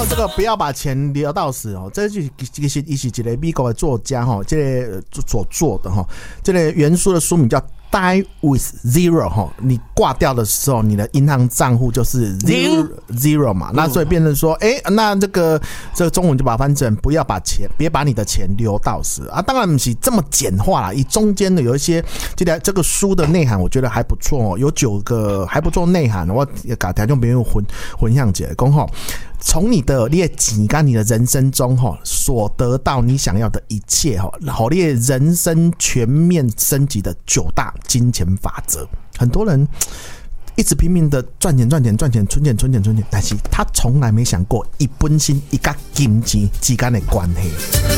这个不要把钱留到死哦，这是其实一个美国的作家哈，这个所做的哈，这个原书的书名叫 Die with Zero 哈，你挂掉的时候，你的银行账户就是 zero 嘛，那所以变成说，那这个中文就把它翻成别把你的钱留到死啊。当然不是这么简化啦，以中间的有一些这个书的内涵，我觉得还不错哦，有9个还不错内涵，我给听众朋友分享一下，讲吼。从你的钱跟你的人生中所得到你想要的一切好你的人生全面升级的9大金钱法则。很多人一直拼命的赚钱存钱，但是他从来没想过他本身他跟金钱之间的关系。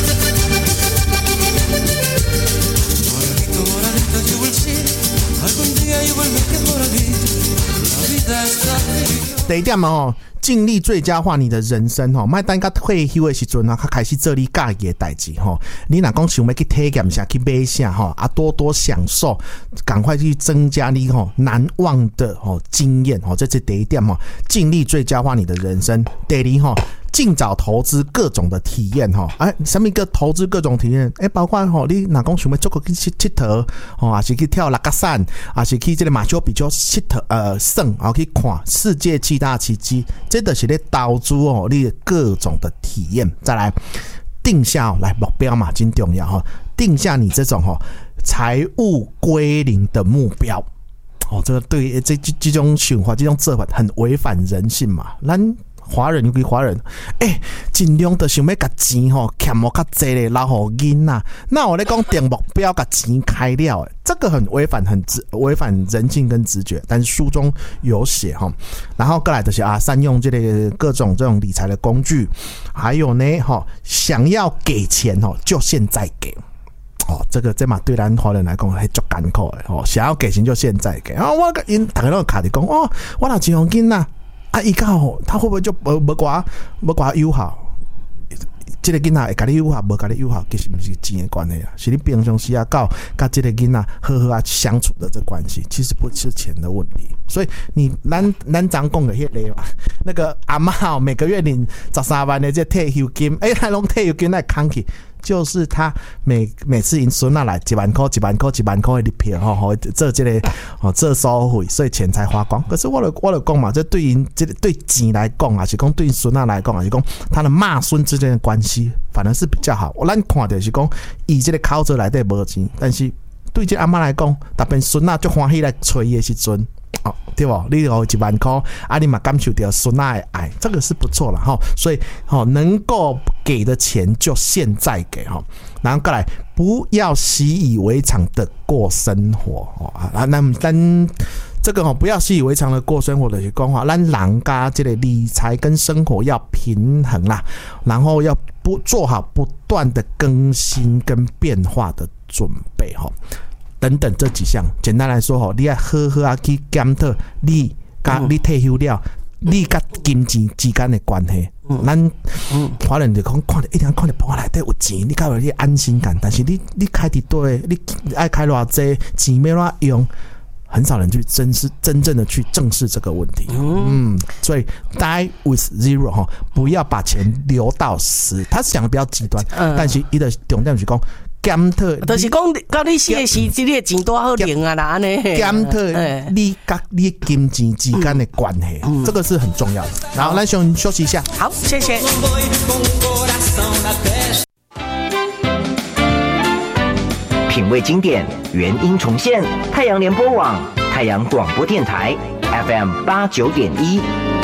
第一点尽力最佳化你的人生莫等到退休的时阵开始做你自己的代志你若讲想要去体验下去买下多多享受，赶快去增加你难忘的经验这是第一点尽力最佳化你的人生。第二尽早投资各种的体验什么个投资各种体验包括你若讲想要出去佚佗还是去跳拉卡伞，还是去这个马丘比丘佚佗耍去看世界7大奇迹，这就是在投资你各种的体验。再来定下来目标嘛，真重要定下你这种财务归零的目标这个对这种想法这种做法很违反人性嘛。咱华人尤其华人尽量就想要把钱欠较多的留给囡仔，那我在讲定目标把钱开了这个很违反人性跟直觉，但是书中有写然后过来就是善用这个各种这种理财的工具，还有呢想要给钱就现在给这嘛对咱华人来讲还足艰苦的想要给钱就现在给我因大家都卡在讲我若钱给囡仔他会不会就没挂友好？这个囡仔会跟你友好，没跟你友好，其实不是钱的关系是你平常时跟这个囡仔好相处的这关系，其实不是钱的问题。所以咱常讲的那个阿嬷每个月领13万的这退休金，他拢退休金来扛起。就是他每次因孙仔来1万块的礼品做这个做收费，所以钱才花光。可是我就讲嘛，这对因这对钱来讲还是讲对孙仔来讲，还是讲他的妈孙之间的关系反而是比较好。咱看到是讲伊这个口罩内底无钱，但是对这阿嬷来讲，特别孙仔足欢喜来找伊的时阵。对不？你有1万块你嘛感受到孙仔的爱，这个是不错啦所以能够给的钱就现在给然后过来不要习以为常的过生活那咱这个不要习以为常的过生活的是讲咱人家这个理财跟生活要平衡啦，然后要做好不断的更新跟变化的准备等等这几项，简单来说你要好好去检讨你退休了你跟金钱之间的关系。咱华人就看一定看到包内底有钱，你才有安心感。但是你开伫对，你爱开偌济钱要怎用，很少人去真正的去正视这个问题。所以 die with zero 不要把钱留到死。他是讲的比较极端，但是他的重点是讲。检讨， 就是讲到你死的时，这个钱多好领啊啦，安尼。 检讨你跟你金钱之间的关系，这个是很重要的。然后，咱先休息一下。 好，谢谢。 品味经典，原音重现。太阳联播网，太阳广播电台 FM 89.1。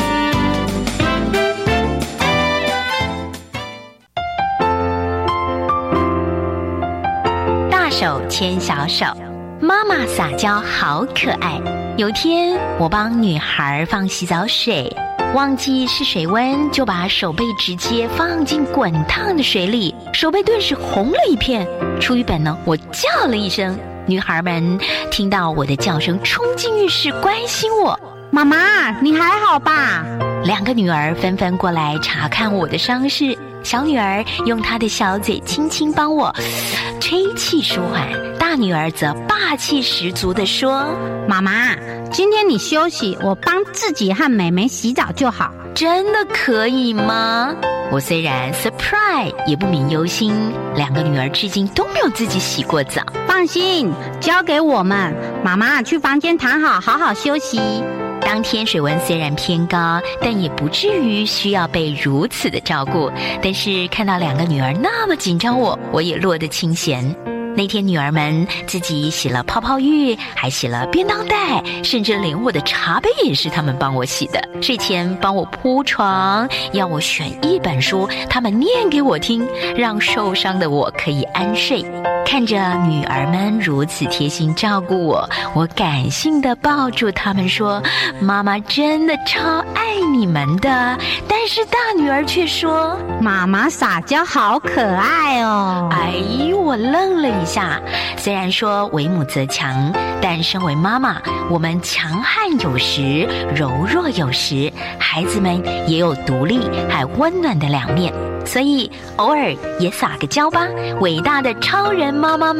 手牵小手，妈妈撒娇好可爱。有天我帮女孩放洗澡水，忘记试水温，就把手背直接放进滚烫的水里，手背顿时红了一片。出于本能，我叫了一声，女孩们听到我的叫声冲进浴室关心我。 妈妈，你还好吧？ 2个女儿纷纷过来查看我的伤势， 小女儿用她的小嘴轻轻帮我吹气舒缓，大女儿则霸气十足地说： 妈妈，今天你休息，我帮自己和妹妹洗澡就好。 真的可以吗？我虽然 surprise 也不免忧心，两个女儿至今都没有自己洗过澡。 放心，交给我们。妈妈去房间躺好，好好休息。 当天水温虽然偏高，但也不至于需要被如此的照顾。但是看到两个女儿那么紧张我也落得清闲。那天女儿们自己洗了泡泡浴，还洗了便当袋，甚至连我的茶杯也是他们帮我洗的。睡前帮我铺床，要我选一本书，他们念给我听，让受伤的我可以安睡。看着女儿们如此贴心照顾我感性地抱住他们说：妈妈真的超爱你们的。但是大女儿却说： 妈妈撒娇好可爱哦。 哎呦，我愣了一下。虽然说为母则强，但身为妈妈，我们强悍有时，柔弱有时，孩子们也有独立还温暖的两面，所以偶尔也撒个娇吧，伟大的超人妈妈们。